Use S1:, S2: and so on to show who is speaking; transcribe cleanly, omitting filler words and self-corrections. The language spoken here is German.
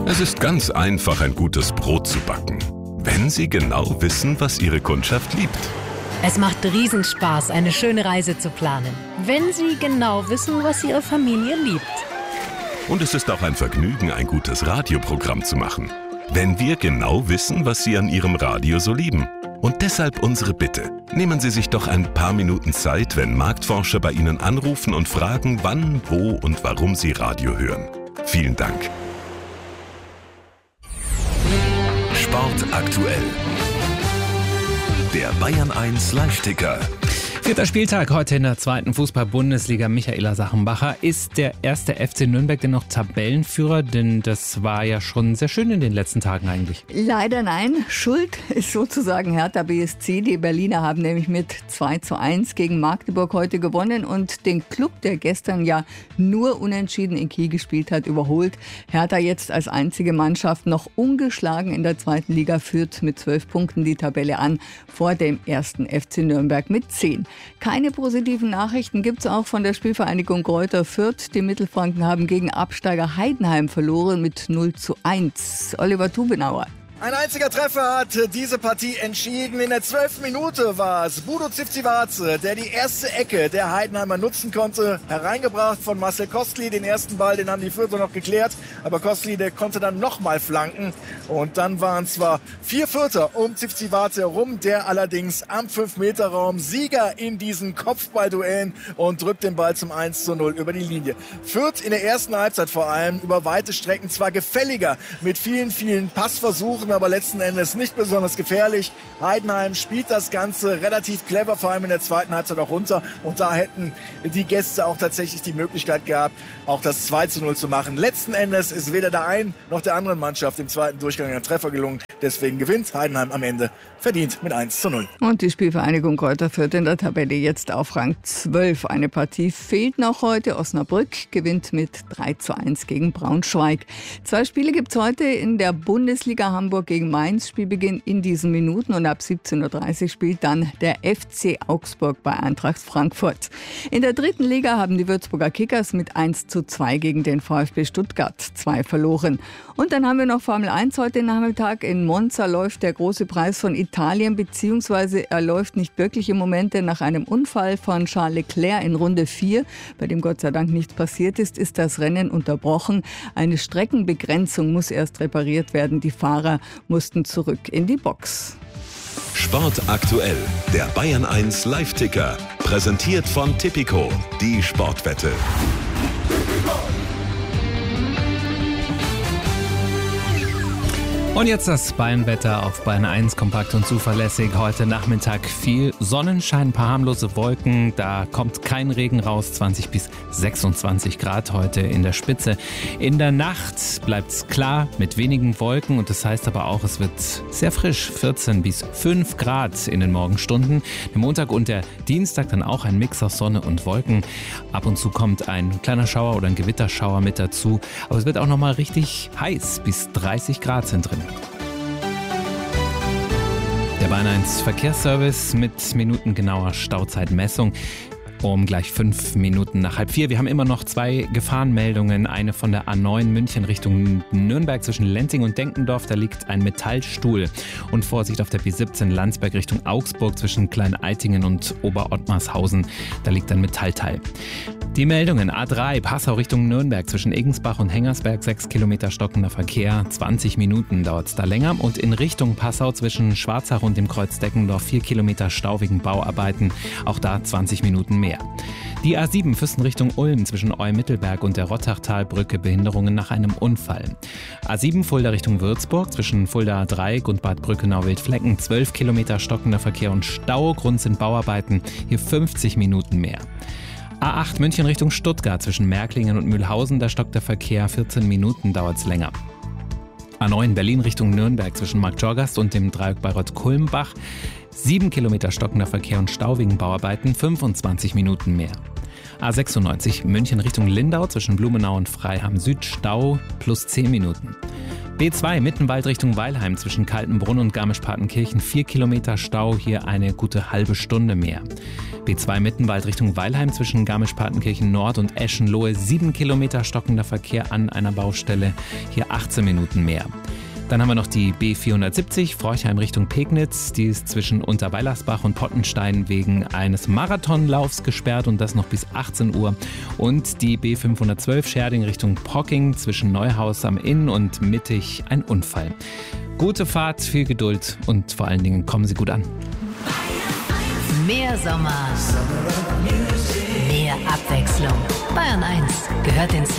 S1: Es ist ganz einfach, ein gutes Brot zu backen, wenn Sie genau wissen, was Ihre Kundschaft liebt.
S2: Es macht Riesenspaß, eine schöne Reise zu planen, wenn Sie genau wissen, was Ihre Familie liebt.
S1: Und es ist auch ein Vergnügen, ein gutes Radioprogramm zu machen, wenn wir genau wissen, was Sie an Ihrem Radio so lieben. Und deshalb unsere Bitte. Nehmen Sie sich doch ein paar Minuten Zeit, wenn Marktforscher bei Ihnen anrufen und fragen, wann, wo und warum Sie Radio hören. Vielen Dank.
S3: Sport aktuell. Der Bayern 1 Live-Ticker.
S4: 4. Spieltag heute in der 2. Fußball-Bundesliga. Michaela Sachenbacher, ist der erste FC Nürnberg denn noch Tabellenführer? Denn das war ja schon sehr schön in den letzten Tagen eigentlich.
S5: Leider nein. Schuld ist sozusagen Hertha BSC. Die Berliner haben nämlich mit 2:1 gegen Magdeburg heute gewonnen und den Club, der gestern ja nur unentschieden in Kiel gespielt hat, überholt. Hertha jetzt als einzige Mannschaft noch ungeschlagen in der 2. Liga, führt mit 12 Punkten die Tabelle an vor dem 1. FC Nürnberg mit 10. Keine positiven Nachrichten gibt es auch von der Spielvereinigung Greuther Fürth. Die Mittelfranken haben gegen Absteiger Heidenheim verloren mit 0:1. Oliver Tubenauer.
S6: Ein einziger Treffer hat diese Partie entschieden. In der 12. Minute war es Budo Zivcivace, der die erste Ecke der Heidenheimer nutzen konnte. Hereingebracht von Marcel Kostli. Den ersten Ball, den haben die Fürther noch geklärt. Aber Kostli, der konnte dann nochmal flanken. Und dann waren zwar 4 Fürther um Zivcivace herum, der allerdings am 5-Meter-Raum Sieger in diesen Kopfballduellen und drückt den Ball zum 1:0 über die Linie. Fürth in der ersten Halbzeit vor allem über weite Strecken zwar gefälliger mit vielen, vielen Passversuchen, aber letzten Endes nicht besonders gefährlich. Heidenheim spielt das Ganze relativ clever, vor allem in der zweiten Halbzeit auch runter. Und da hätten die Gäste auch tatsächlich die Möglichkeit gehabt, auch das 2:0 zu machen. Letzten Endes ist weder der einen noch der anderen Mannschaft im zweiten Durchgang ein Treffer gelungen. Deswegen gewinnt Heidenheim am Ende verdient mit 1:0.
S5: Und die Spielvereinigung Greuther Fürth in der Tabelle jetzt auf Rang 12. Eine Partie fehlt noch heute. Osnabrück gewinnt mit 3:1 gegen Braunschweig. 2 Spiele gibt es heute in der Bundesliga. Hamburg gegen Mainz, Spielbeginn in diesen Minuten, und ab 17:30 Uhr spielt dann der FC Augsburg bei Eintracht Frankfurt. In der 3. Liga haben die Würzburger Kickers mit 1:2 gegen den VfB Stuttgart 2 verloren. Und dann haben wir noch Formel 1 heute Nachmittag. In Monza läuft der große Preis von Italien, beziehungsweise er läuft nicht wirklich im Moment, denn nach einem Unfall von Charles Leclerc in Runde 4, bei dem Gott sei Dank nichts passiert ist, ist das Rennen unterbrochen. Eine Streckenbegrenzung muss erst repariert werden. Die Fahrer mussten zurück in die Box.
S3: Sport aktuell. Der Bayern 1 Live-Ticker. Präsentiert von Tipico. Die Sportwette.
S4: Und jetzt das Bayern-Wetter auf Bayern 1, kompakt und zuverlässig. Heute Nachmittag viel Sonnenschein, ein paar harmlose Wolken. Da kommt kein Regen raus, 20 bis 26 Grad heute in der Spitze. In der Nacht bleibt es klar mit wenigen Wolken, und das heißt aber auch, es wird sehr frisch, 14 bis 5 Grad in den Morgenstunden. Der Montag und der Dienstag dann auch ein Mix aus Sonne und Wolken. Ab und zu kommt ein kleiner Schauer oder ein Gewitterschauer mit dazu. Aber es wird auch nochmal richtig heiß, bis 30 Grad sind drin. Der Bayern 1 Verkehrsservice mit minutengenauer Stauzeitmessung. Um gleich 5 Minuten nach 3:30. Wir haben immer noch 2 Gefahrenmeldungen. Eine von der A9 München Richtung Nürnberg zwischen Lenting und Denkendorf. Da liegt ein Metallstuhl. Und Vorsicht auf der B17 Landsberg Richtung Augsburg zwischen Klein-Eitingen und Ober-Ottmarshausen. Da liegt ein Metallteil. Die Meldungen: A3 Passau Richtung Nürnberg zwischen Egensbach und Hengersberg 6 Kilometer stockender Verkehr. 20 Minuten dauert es da länger. Und in Richtung Passau zwischen Schwarzach und dem Kreuz Deckendorf 4 Kilometer Stau wegen Bauarbeiten. Auch da 20 Minuten mehr. Die A7 Füssen Richtung Ulm zwischen Eu-Mittelberg und der Rottachtalbrücke Behinderungen nach einem Unfall. A7 Fulda Richtung Würzburg zwischen Fulda Dreieck und Bad Brückenau-Wildflecken 12 Kilometer stockender Verkehr und Stau. Grund sind Bauarbeiten, hier 50 Minuten mehr. A8 München Richtung Stuttgart zwischen Märklingen und Mühlhausen, da stockt der Verkehr, 14 Minuten dauert es länger. A9 Berlin Richtung Nürnberg zwischen Marktjorgast und dem Dreieck Bayreuth-Kulmbach 7 Kilometer stockender Verkehr und Stau wegen Bauarbeiten, 25 Minuten mehr. A96 München Richtung Lindau zwischen Blumenau und Freiham Süd, Stau plus 10 Minuten. B2 Mittenwald Richtung Weilheim zwischen Kaltenbrunn und Garmisch-Partenkirchen 4 Kilometer Stau, hier eine gute halbe Stunde mehr. B2 Mittenwald Richtung Weilheim zwischen Garmisch-Partenkirchen Nord und Eschenlohe 7 Kilometer stockender Verkehr an einer Baustelle, hier 18 Minuten mehr. Dann haben wir noch die B470 Forchheim Richtung Pegnitz. Die ist zwischen Unterweilersbach und Pottenstein wegen eines Marathonlaufs gesperrt und das noch bis 18 Uhr. Und die B512 Scherding Richtung Pocking zwischen Neuhaus am Inn und Mittig ein Unfall. Gute Fahrt, viel Geduld und vor allen Dingen kommen Sie gut an.
S2: Mehr Sommer, mehr Abwechslung. Bayern 1 gehört ins